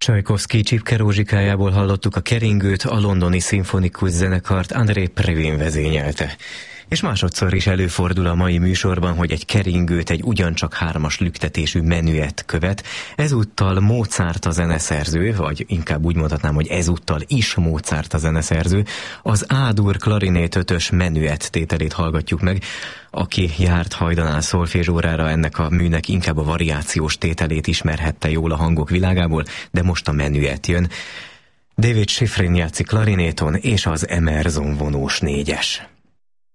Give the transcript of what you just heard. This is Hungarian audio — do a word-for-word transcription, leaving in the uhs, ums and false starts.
Csajkovszky Csipke Rózsikájából hallottuk a keringőt, a londoni szimfonikus zenekart André Previn vezényelte. És másodszor is előfordul a mai műsorban, hogy egy keringőt egy ugyancsak hármas lüktetésű menüett követ. Ezúttal Mozart a zeneszerző, vagy inkább úgy mondhatnám, hogy ezúttal is Mozart a zeneszerző. Az A-dur klarinét ötös menüett tételét hallgatjuk meg. Aki járt hajdanán szolfézsórára, ennek a műnek inkább a variációs tételét ismerhette jól a hangok világából, de most a menüett jön. David Schifrin játszik klarinéton, és az Emerson vonós négyes.